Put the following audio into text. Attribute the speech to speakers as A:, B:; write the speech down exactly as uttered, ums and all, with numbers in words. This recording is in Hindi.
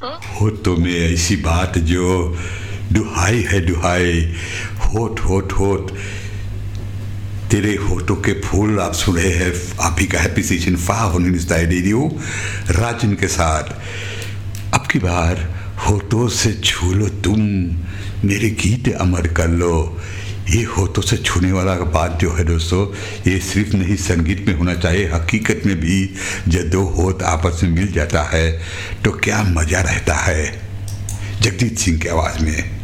A: होठों में ऐसी बात जो दुहाई है दुहाई, होठ होठ होठ तेरे होठों के फूल आप सुन रहे हैं आप ही का हैप्पी सीजन फाइव रेडियो राजन के साथ। अब की बार होठों से छू लो तुम, मेरे गीत अमर कर लो। ये होठों से छूने वाला बात जो है दोस्तों, ये सिर्फ नहीं संगीत में होना चाहिए, हकीकत में भी जब दो होठ आपस में मिल जाता है तो क्या मज़ा रहता है। जगजीत सिंह की आवाज़ में।